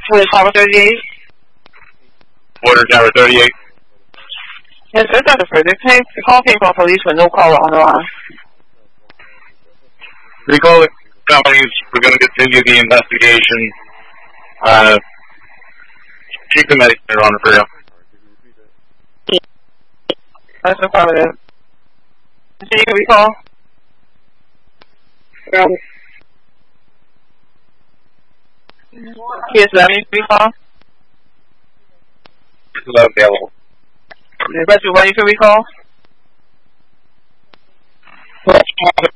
With Tower 38. Water Tower 38. Yes, it's not the first. The call came from police with no caller on the line. Recall the companies. We're going to continue the investigation. Keep the medicator on for you. That's no problem. Continue to recall. Yes, let me recall. This is available. The rest of what you can recall?